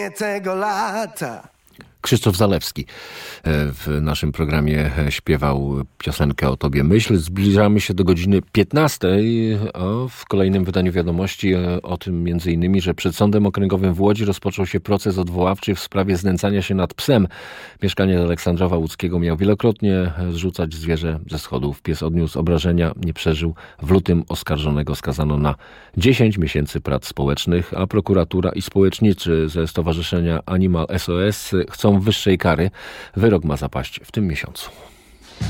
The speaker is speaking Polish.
Tego lata. Krzysztof Zalewski w naszym programie śpiewał piosenkę O Tobie myśl. Zbliżamy się do godziny 15. W kolejnym wydaniu wiadomości o tym m.in., że przed Sądem Okręgowym w Łodzi rozpoczął się proces odwoławczy w sprawie znęcania się nad psem. Mieszkaniec Aleksandrowa Łódzkiego miał wielokrotnie zrzucać zwierzę ze schodów. Pies odniósł obrażenia, nie przeżył. W lutym oskarżonego skazano na 10 miesięcy prac społecznych, a prokuratura i społecznicy ze Stowarzyszenia Animal SOS chcą wyższej kary. Wyrok ma zapaść w tym miesiącu.